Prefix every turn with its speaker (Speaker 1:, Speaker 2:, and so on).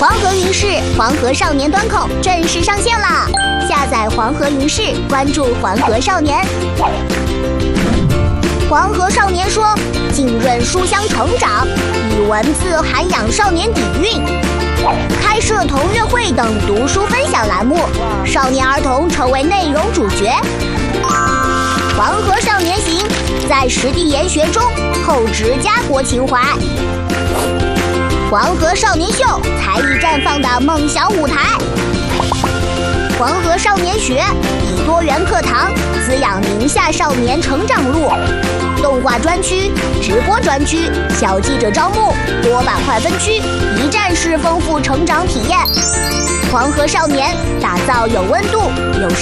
Speaker 1: 黄河云视黄河少年端口正式上线啦！下载黄河云视，关注黄河少年。黄河少年说，浸润书香成长，以文字涵养少年底蕴，开设同乐会等读书分享栏目，少年儿童成为内容主角。黄河少年行，在实地研学中厚植家国情怀。黄河少年秀，才艺绽放的梦想舞台。黄河少年学，以多元课堂滋养宁夏少年成长路。动画专区、直播专区、小记者招募、多板块分区，一站式丰富成长体验。黄河少年打造有温度、有